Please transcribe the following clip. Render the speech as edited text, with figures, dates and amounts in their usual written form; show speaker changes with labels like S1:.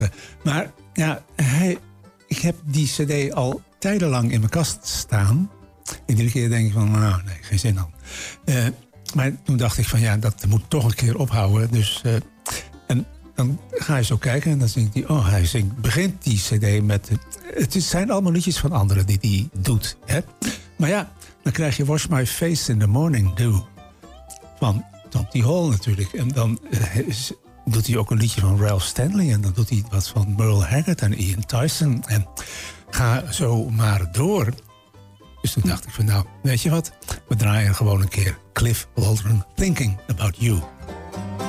S1: Maar ja, ik heb die cd al tijdenlang in mijn kast staan. En iedere keer denk ik van, nou, nee, geen zin dan. Maar toen dacht ik van, ja, dat moet toch een keer ophouden. Dus, en dan ga je zo kijken en dan zingt hij, begint die cd met... Het zijn allemaal liedjes van anderen die hij doet. Hè? Maar ja, dan krijg je Wash My Face in the Morning Dew. Van Tom T. Hall natuurlijk. En dan doet hij ook een liedje van Ralph Stanley. En dan doet hij wat van Merle Haggard en Ian Tyson. En ga zo maar door. Dus toen dacht ik van, nou, weet je wat? We draaien gewoon een keer Cliff Waldron, Thinking About You.